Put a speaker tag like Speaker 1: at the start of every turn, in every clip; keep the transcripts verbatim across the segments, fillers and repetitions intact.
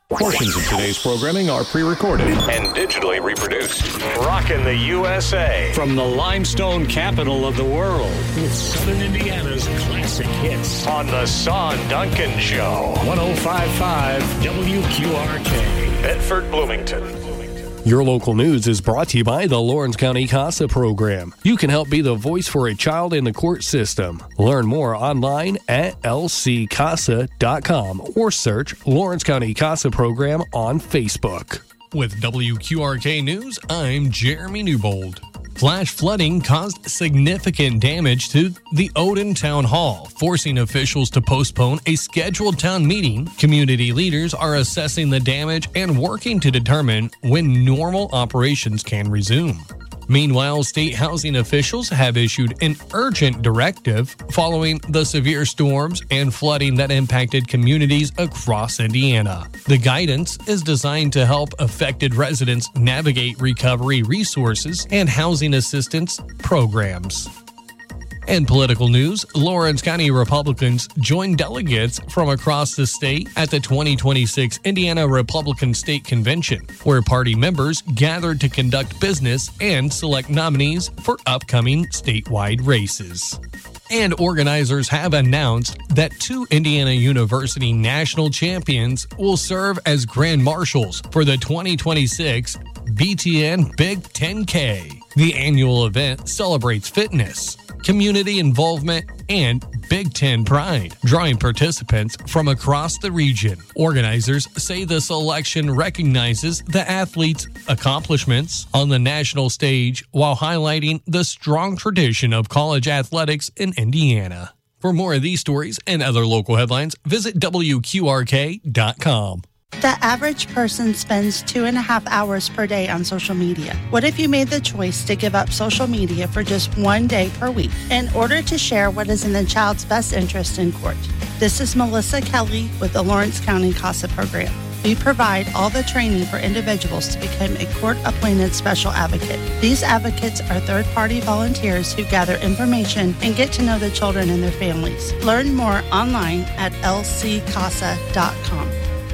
Speaker 1: Portions of today's programming are pre-recorded and digitally reproduced. Rockin' the U S A.
Speaker 2: From the limestone capital of the world, with Southern Indiana's classic hits.
Speaker 1: On the Son Duncan Show.
Speaker 2: one oh five point five W Q R K.
Speaker 1: Bedford, Bloomington.
Speaker 3: Your local news is brought to you by the Lawrence County CASA program. You can help be the voice for a child in the court system. Learn more online at L C casa dot com or search Lawrence County CASA program on Facebook.
Speaker 4: With W Q R K News, I'm Jeremy Newbold. Flash flooding caused significant damage to the Odin Town Hall, forcing officials to postpone a scheduled town meeting. Community leaders are assessing the damage and working to determine when normal operations can resume. Meanwhile, state housing officials have issued an urgent directive following the severe storms and flooding that impacted communities across Indiana. The guidance is designed to help affected residents navigate recovery resources and housing assistance programs. In political news, Lawrence County Republicans joined delegates from across the state at the twenty twenty-six Indiana Republican State Convention, where party members gathered to conduct business and select nominees for upcoming statewide races. And organizers have announced that two Indiana University national champions will serve as grand marshals for the twenty twenty-six B T N Big ten K. The annual event celebrates fitness, community involvement, and Big Ten pride, drawing participants from across the region. Organizers say the selection recognizes the athletes' accomplishments on the national stage while highlighting the strong tradition of college athletics in Indiana. For more of these stories and other local headlines, visit W Q R K dot com.
Speaker 5: The average person spends two and a half hours per day on social media. What if you made the choice to give up social media for just one day per week in order to share what is in the child's best interest in court? This is Melissa Kelly with the Lawrence County CASA program. We provide all the training for individuals to become a court-appointed special advocate. These advocates are third-party volunteers who gather information and get to know the children and their families. Learn more online at L C casa dot com.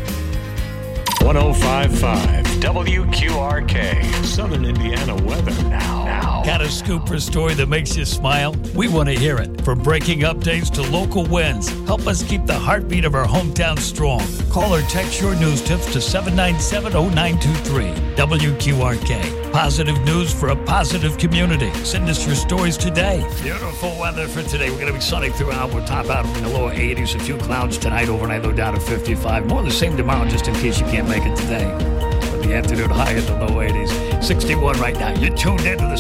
Speaker 1: one oh five point five W Q R K.
Speaker 2: Southern Indiana weather now. now.
Speaker 6: Got a scoop or story that makes you smile? We want to hear it. From breaking updates to local wins, help us keep the heartbeat of our hometown strong. Call or text your news tips to seven nine seven oh nine two three. W Q R K. Positive news for a positive community. Send us your stories today. Beautiful weather for today. We're going to be sunny throughout. We'll top out in the lower eighties. A few clouds tonight. Overnight low down to fifty-five. More of the same tomorrow, just in case you can't make it today. But the afternoon high in the low eighties. sixty-one right now. You're tuned into the